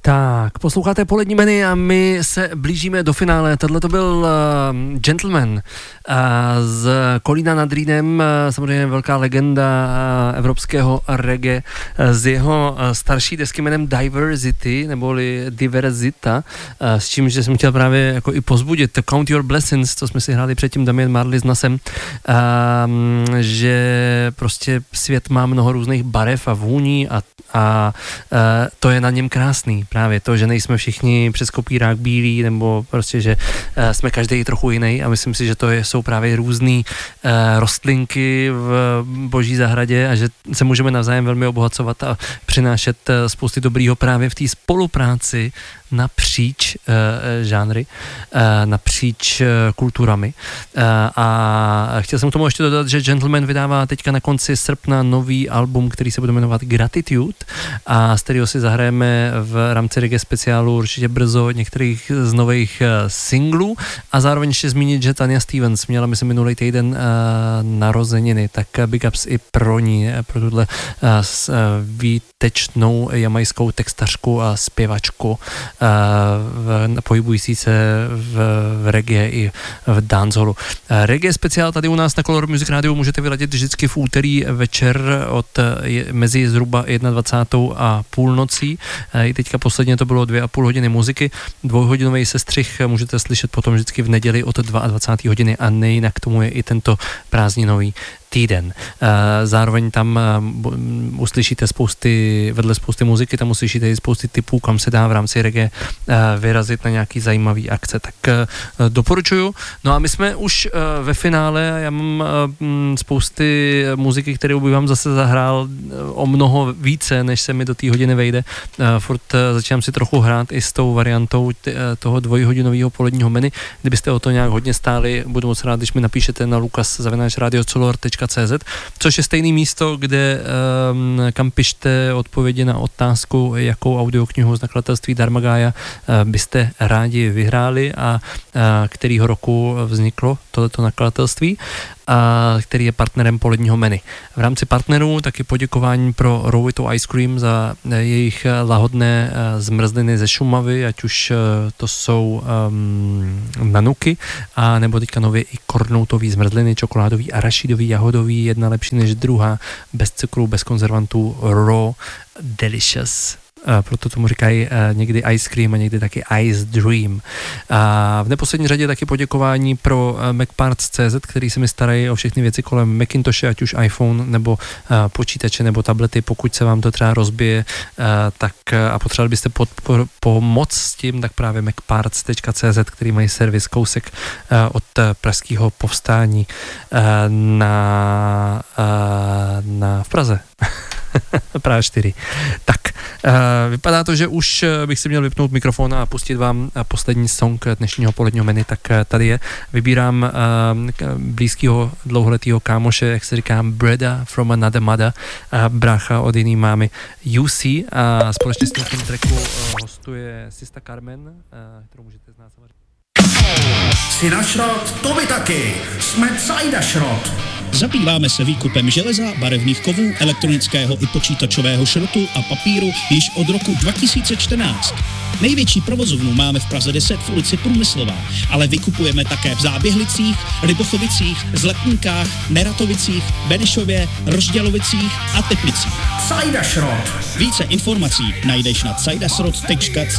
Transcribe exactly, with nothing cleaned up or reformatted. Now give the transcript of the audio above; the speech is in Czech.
Tak, posloucháte Polední menu a my se blížíme do finále. Tohle to byl uh, Gentleman uh, z Kolína nad Rýnem, uh, samozřejmě velká legenda uh, evropského reggae, uh, z jeho uh, starší desky jménem Diversity, neboli Diverzita, uh, s čím, že jsem chtěl právě jako i pozbudit Count Your Blessings, co jsme si hráli předtím Damien Marley s Nasem, uh, že prostě svět má mnoho různých barev a vůní a, a uh, to je na něm krásný. Právě to, že nejsme všichni přes kopírák bílí, nebo prostě, že uh, jsme každý trochu jiný a myslím si, že to je, jsou právě různý uh, rostlinky v boží zahradě a že se můžeme navzájem velmi obohacovat a přinášet uh, spousty dobrýho právě v té spolupráci napříč uh, žánry, uh, napříč uh, kulturami. Uh, a chtěl jsem k tomu ještě dodat, že Gentleman vydává teďka na konci srpna nový album, který se bude jmenovat Gratitude a z kterého si zahrajeme v rámci reggae speciálu určitě brzo některých z nových uh, singlů a zároveň ještě zmínit, že Tanya Stevens měla myslím minulý týden uh, narozeniny, tak big ups i pro ní, pro tuhle uh, s, uh, výtečnou jamajskou textařku a zpěvačku v, pohybující se v, v reggae i v dancehallu. Reggae speciál tady u nás na Color Music Radio můžete vyladit vždycky v úterý večer od mezi zhruba dvacátou první a půlnocí. I teďka posledně to bylo dvě a půl hodiny muziky. Dvouhodinový sestřih můžete slyšet potom vždycky v neděli od dvacáté druhé hodiny a nejinak k tomu je i tento prázdninový týden. Zároveň tam uslyšíte spousty, vedle spousty muziky, tam uslyšíte i spousty typů, kam se dá v rámci reggae vyrazit na nějaký zajímavý akce, tak doporučuju. No a my jsme už ve finále a já mám spousty muziky, kterou bych vám zase zahrál o mnoho více, než se mi do té hodiny vejde. Furt začínám si trochu hrát i s tou variantou toho dvojhodinového poledního menu. Kdybyste o to nějak hodně stáli, budu moc rád, když mi napíšete na lukas zavináč radio color tečka cé zet, což je stejné místo, kde um, kam pište odpovědi na otázku, jakou audioknihu z nakladatelství Dharmagaya uh, byste rádi vyhráli a uh, kterýho roku vzniklo tohleto nakladatelství, a který je partnerem poledního menu. V rámci partnerů taky poděkování pro Rowito Ice Cream za jejich lahodné zmrzliny ze Šumavy, ať už to jsou um, nanuky, a nebo teďka nově i kornoutový zmrzliny, čokoládový, arašidový, jahodový, jedna lepší než druhá, bez cukru, bez konzervantů, raw, delicious. Uh, proto tomu říkají uh, někdy ice cream a někdy taky ice dream. A v neposlední řadě taky poděkování pro uh, Macparts tečka cé zet, který se mi starají o všechny věci kolem Macintoshe, ať už iPhone nebo uh, počítače nebo tablety, pokud se vám to třeba rozbije, uh, tak uh, a potřebovali byste podpor, pomoc s tím, tak právě Macparts tečka cé zet, který mají servis kousek uh, od uh, pražského povstání uh, na, uh, na v Praze. Praha čtyři. Tak, uh, vypadá to, že už bych si měl vypnout mikrofon a pustit vám poslední song dnešního poledního menu, tak uh, tady je. Vybírám uh, blízkýho dlouholetýho kámoše, jak se říká, Breda from another mother, uh, brácha od jiný mámy U C, a společně s tím tracku uh, hostuje Sista Carmen, uh, kterou můžete znát samozřejmě. Jsi na šrot? To my taky! Jsme Cajda šrot! Zabýváme se výkupem železa, barevných kovů, elektronického i počítačového šrotu a papíru již od roku dva tisíce čtrnáct. Největší provozovnu máme v Praze deset v ulici Průmyslová, ale vykupujeme také v Záběhlicích, Rybochovicích, Zletníkách, Neratovicích, Benešově, Rozdělovicích a Teplicích. Cajda šrot! Více informací najdeš na cajdasrot tečka cé